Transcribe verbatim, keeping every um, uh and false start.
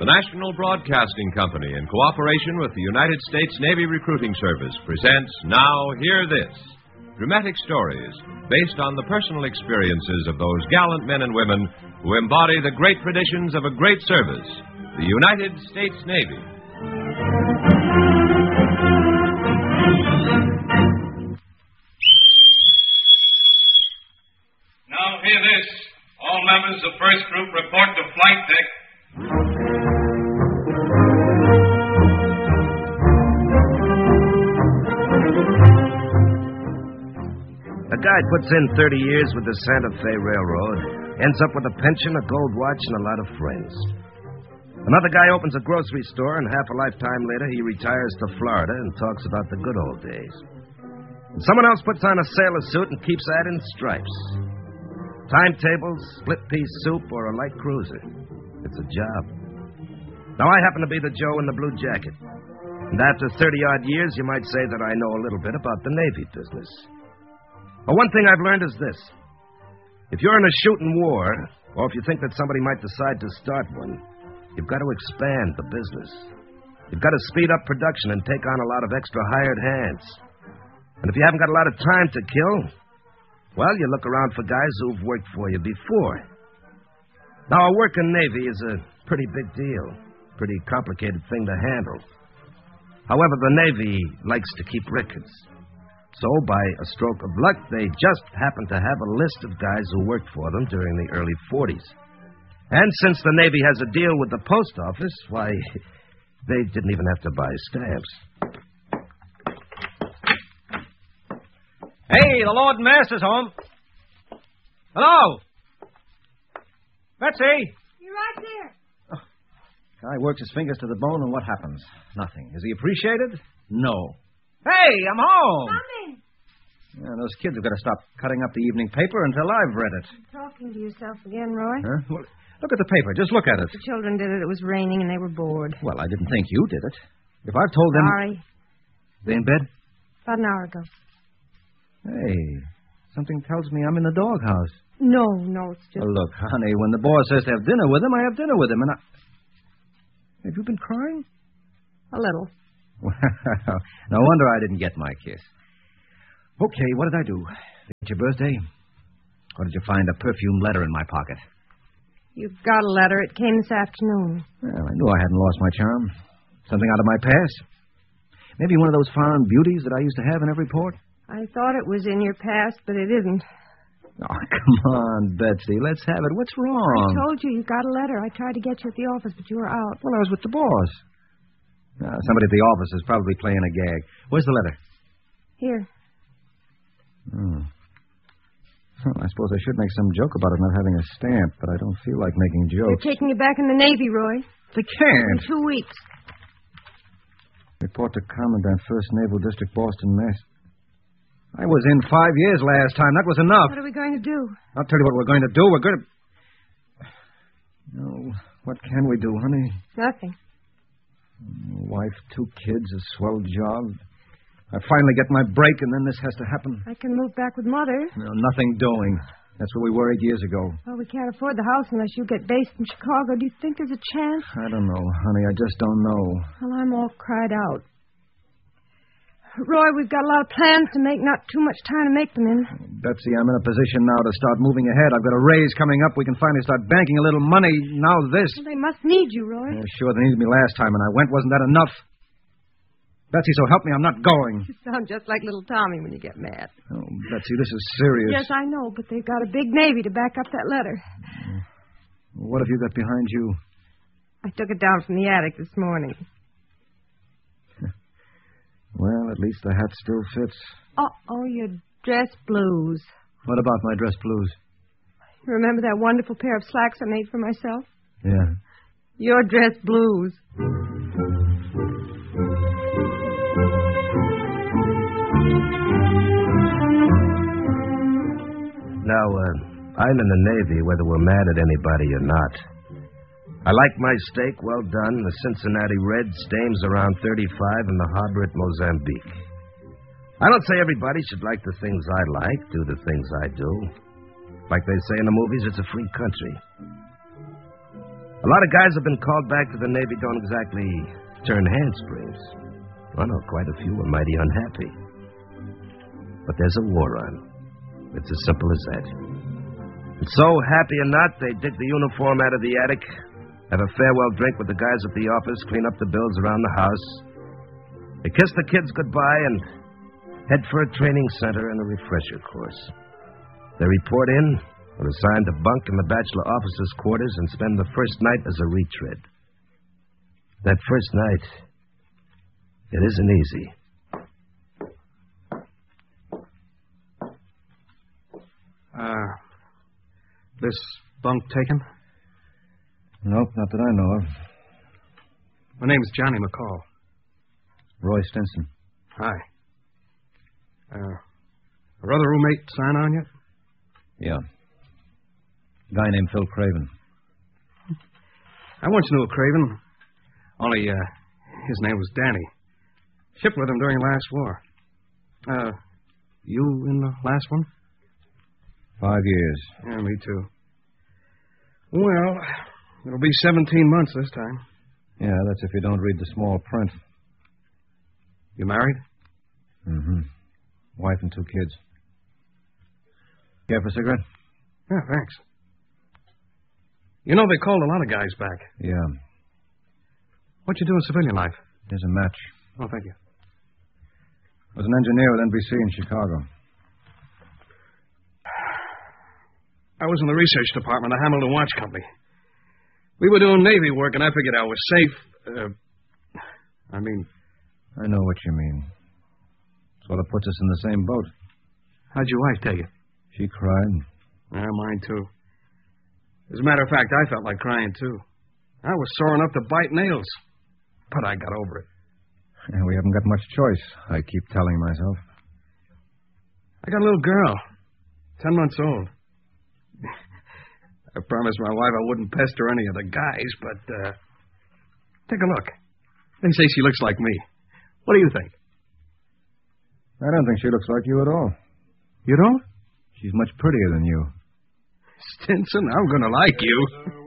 The National Broadcasting Company, in cooperation with the United States Navy Recruiting Service, presents Now Hear This, dramatic stories based on the personal experiences of those gallant men and women who embody the great traditions of a great service, the United States Navy. Now hear this. All members of first group report to flight deck. A guy puts in thirty years with the Santa Fe Railroad, ends up with a pension, a gold watch, and a lot of friends. Another guy opens a grocery store, and half a lifetime later he retires to Florida and talks about the good old days. And someone else puts on a sailor suit and keeps adding stripes. Timetables, split-piece soup, or a light cruiser. It's a job. Now, I happen to be the Joe in the blue jacket. And after thirty-odd years, you might say that I know a little bit about the Navy business. But one thing I've learned is this. If you're in a shooting war, or if you think that somebody might decide to start one, you've got to expand the business. You've got to speed up production and take on a lot of extra hired hands. And if you haven't got a lot of time to kill, well, you look around for guys who've worked for you before. Now, a working Navy is a pretty big deal, pretty complicated thing to handle. However, the Navy likes to keep records. So, by a stroke of luck, they just happen to have a list of guys who worked for them during the early forties. And since the Navy has a deal with the post office, why, they didn't even have to buy stamps. Hey, the Lord and Master's home. Hello? Betsy? You're right there. Oh. Guy works his fingers to the bone, and what happens? Nothing. Is he appreciated? No. Hey, I'm home. Come in. Yeah, those kids have got to stop cutting up the evening paper until I've read it. You're talking to yourself again, Roy. Huh? Well, look at the paper. Just look at it. The children did it. It was raining, and they were bored. Well, I didn't think you did it. If I've told them... Sorry. They in bed? About an hour ago. Hey, something tells me I'm in the doghouse. No, no, it's just... Well, look, honey, when the boss says to have dinner with him, I have dinner with him, and I... Have you been crying? A little. Well, no wonder I didn't get my kiss. Okay, what did I do? It's your birthday? Or did you find a perfume letter in my pocket? You've got a letter. It came this afternoon. Well, I knew I hadn't lost my charm. Something out of my past. Maybe one of those foreign beauties that I used to have in every port. I thought it was in your past, but it isn't. Oh, come on, Betsy. Let's have it. What's wrong? I told you you got a letter. I tried to get you at the office, but you were out. Well, I was with the boss. Uh, somebody at the office is probably playing a gag. Where's the letter? Here. Hmm. Well, I suppose I should make some joke about it not having a stamp, but I don't feel like making jokes. They're taking you back in the Navy, Roy. They can't. In two weeks. Report to Commandant, First Naval District, Boston, Mass. I was in five years last time. That was enough. What are we going to do? I'll tell you what we're going to do. We're going to... No, what can we do, honey? Nothing. Wife, two kids, a swell job. I finally get my break, and then this has to happen. I can move back with Mother. No, nothing doing. That's where we were eight years ago. Well, we can't afford the house unless you get based in Chicago. Do you think there's a chance? I don't know, honey. I just don't know. Well, I'm all cried out. Roy, we've got a lot of plans to make, not too much time to make them in. Betsy, I'm in a position now to start moving ahead. I've got a raise coming up. We can finally start banking a little money. Now this. Well, they must need you, Roy. Yeah, sure, they needed me last time, and I went. Wasn't that enough? Betsy, so help me, I'm not going. You sound just like little Tommy when you get mad. Oh, Betsy, this is serious. Yes, I know, but they've got a big Navy to back up that letter. What have you got behind you? I took it down from the attic this morning. Well, at least the hat still fits. Uh-oh, your dress blues. What about my dress blues? Remember that wonderful pair of slacks I made for myself? Yeah. Your dress blues. Now, uh, I'm in the Navy, whether we're mad at anybody or not. I like my steak well done, the Cincinnati Red stains around thirty-five, and the harbor at Mozambique. I don't say everybody should like the things I like, do the things I do. Like they say in the movies, it's a free country. A lot of guys have been called back to the Navy don't exactly turn handsprings. I know quite a few are mighty unhappy. But there's a war on. It's as simple as that. And so, happy or not, they dig the uniform out of the attic, have a farewell drink with the guys at the office, clean up the bills around the house. They kiss the kids goodbye and head for a training center and a refresher course. They report in, are assigned to bunk in the bachelor officers' quarters, and spend the first night as a retread. That first night, it isn't easy. Uh, this bunk taken? Nope, not that I know of. My name's Johnny McCall. Roy Stinson. Hi. Uh, our other roommate sign on yet? Yeah. A guy named Phil Craven. I once knew a Craven. Only, uh, his name was Danny. Shipped with him during the last war. Uh, you in the last one? Five years. Yeah, me too. Well, it'll be seventeen months this time. Yeah, that's if you don't read the small print. You married? Mm-hmm. Wife and two kids. Care for a cigarette? Yeah, thanks. You know, they called a lot of guys back. Yeah. What you do in civilian life? Here's a match. Oh, thank you. I was an engineer with N B C in Chicago. I was in the research department of Hamilton Watch Company. We were doing Navy work, and I figured I was safe. Uh, I mean... I know what you mean. Sort of puts us in the same boat. How'd your wife take it? She cried. Yeah, mine, too. As a matter of fact, I felt like crying, too. I was sore enough to bite nails. But I got over it. Yeah, we haven't got much choice, I keep telling myself. I got a little girl. Ten months old. I promised my wife I wouldn't pester any of the guys, but, uh... take a look. They say she looks like me. What do you think? I don't think she looks like you at all. You don't? She's much prettier than you. Stinson, I'm going to like you.